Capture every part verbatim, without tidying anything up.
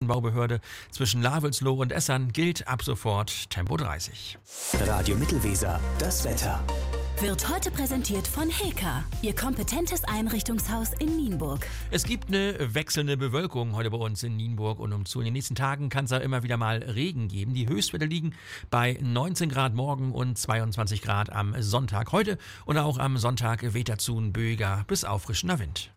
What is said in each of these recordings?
Straßenbaubehörde zwischen Lavelsloh und Essern gilt ab sofort Tempo dreißig. Radio Mittelweser, das Wetter. Wird heute präsentiert von Heka, Ihr kompetentes Einrichtungshaus in Nienburg. Es gibt eine wechselnde Bewölkung heute bei uns in Nienburg und umzu. In den nächsten Tagen kann es da immer wieder mal Regen geben. Die Höchstwerte liegen bei neunzehn Grad morgen und zweiundzwanzig Grad am Sonntag. Heute und auch am Sonntag weht dazu ein böiger bis auffrischender Wind.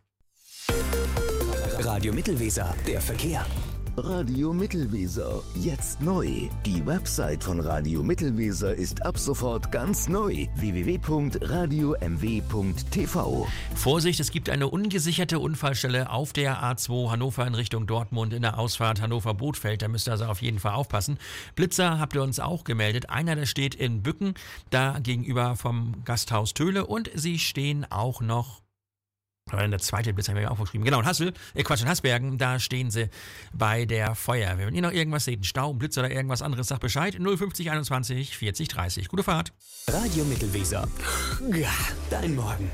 Radio Mittelweser, der Verkehr. Radio Mittelweser, jetzt neu. Die Website von Radio Mittelweser ist ab sofort ganz neu. w w w punkt radio m w punkt t v. Vorsicht, es gibt eine ungesicherte Unfallstelle auf der A zwei Hannover in Richtung Dortmund in der Ausfahrt Hannover-Bothfeld. Da müsst ihr also auf jeden Fall aufpassen. Blitzer habt ihr uns auch gemeldet. Einer, der steht in Bücken, da gegenüber vom Gasthaus Töle. Und sie stehen auch noch... Der zweite Blitz haben wir ja auch geschrieben. Genau, in Hassel, äh Quatsch, in Hasbergen, da stehen sie bei der Feuerwehr. Wenn ihr noch irgendwas seht, einen Stau, einen Blitz oder irgendwas anderes, sagt Bescheid. null fünfzig einundzwanzig vierzig dreißig. Gute Fahrt. Radio Mittelweser. Ja, dein Morgen.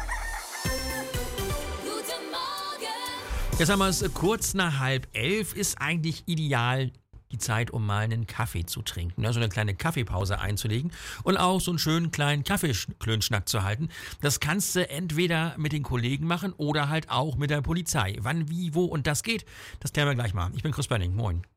Guten Morgen. Jetzt haben wir es kurz nach halb elf. Ist eigentlich ideal die Zeit, um mal einen Kaffee zu trinken. Ja, so eine kleine Kaffeepause einzulegen und auch so einen schönen kleinen Kaffeeklönschnack zu halten. Das kannst du entweder mit den Kollegen machen oder halt auch mit der Polizei. Wann, wie, wo und das geht, das klären wir gleich mal. Ich bin Chris Bönning. Moin.